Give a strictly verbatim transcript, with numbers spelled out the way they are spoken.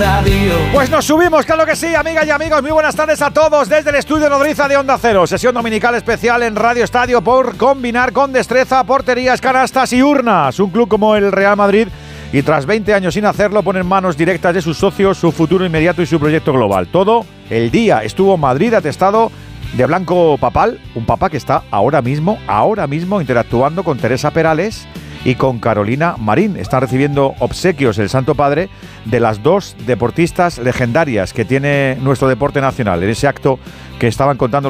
estadio. Pues nos subimos, claro que sí, amigas y amigos. Muy buenas tardes a todos desde el estudio Nodriza de Onda Cero. Sesión dominical especial en Radio Estadio por combinar con destreza porterías, canastas y urnas. Un club como el Real Madrid, y tras veinte años sin hacerlo, pone en manos directas de sus socios su futuro inmediato y su proyecto global. Todo el día estuvo Madrid atestado de blanco papal, un papá que está ahora mismo, ahora mismo interactuando con Teresa Perales y con Carolina Marín. Están recibiendo obsequios el Santo Padre de las dos deportistas legendarias que tiene nuestro deporte nacional. En ese acto que estaban contando